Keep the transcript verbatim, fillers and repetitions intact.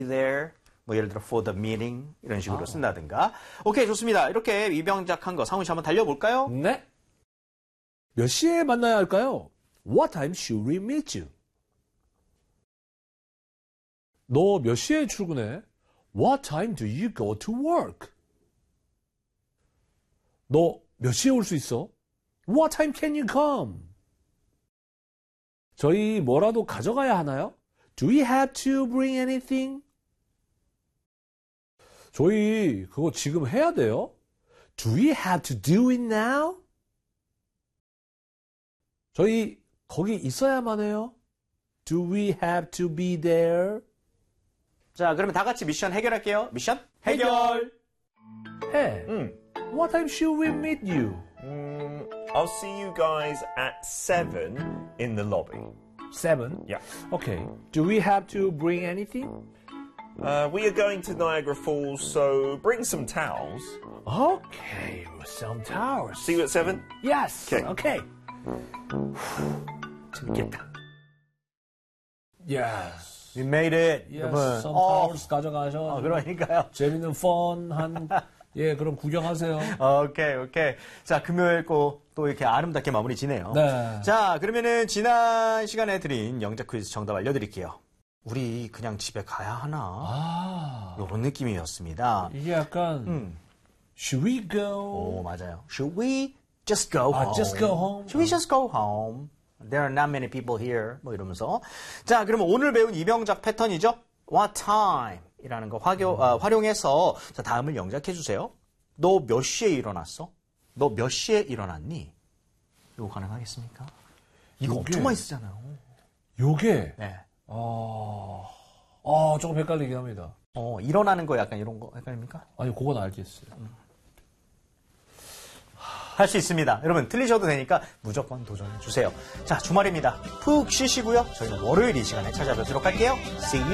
there. 뭐 예를 들어 for the meeting 이런 식으로 아. 쓴다든가. 오케이, 좋습니다. 이렇게 위병작한 거 상훈 씨 한번 달려볼까요? 네. 몇 시에 만나야 할까요? What time should we meet you? 너 몇 시에 출근해? What time do you go to work? 너 몇 시에 올 수 있어? What time can you come? 저희 뭐라도 가져가야 하나요? Do we have to bring anything? 저희 그거 지금 해야 돼요? Do we have to do it now? 저희 거기 있어야만 해요? Do we have to be there? 자, 그러면 다 같이 미션 해결할게요. 미션 해결! 해. Mm. What time should we meet you? Mm, I'll see you guys at seven in the lobby. Seven? Yeah. Okay. Do we have to bring anything? Uh, we are going to Niagara Falls, so bring some towels. Okay, some towels. See you at seven? Yes. Okay. Okay. 재밌겠다. Yes. We made it. Yes. 여러분. Some 어, towels 가져가셔. 어, 그러니까요. 재밌는 펀한 예 그럼 구경하세요. 오케이, 오케이. 자, 금요일 꼭 또 이렇게 아름답게 마무리 지네요. 네. 자, 그러면은 지난 시간에 드린 영작 퀴즈 정답 알려드릴게요. 우리 그냥 집에 가야 하나? 아. 이런 느낌이었습니다. 이게 약간 음. Should we go? 오, 맞아요. Should we just go 아, home? just go home? Should we just go home? There are not many people here. 뭐 이러면서. 자, 그러면 오늘 배운 이병작 패턴이죠? What time? 이라는 거 활용, 음. 아, 활용해서 자, 다음을 영작해 주세요. 너 몇 시에 일어났어? 너 몇 시에 일어났니? 이거 가능하겠습니까? 이거 요게, 엄청 많이 쓰잖아요. 요게 네. 아, 아 조금 헷갈리긴 합니다. 어, 일어나는 거 약간 이런 거 헷갈립니까? 아니 그건 알겠어요. 음. 할 수 있습니다. 여러분 틀리셔도 되니까 무조건 도전해 주세요. 자, 주말입니다. 푹 쉬시고요. 저희는 월요일 이 시간에 찾아뵙도록 할게요. See you.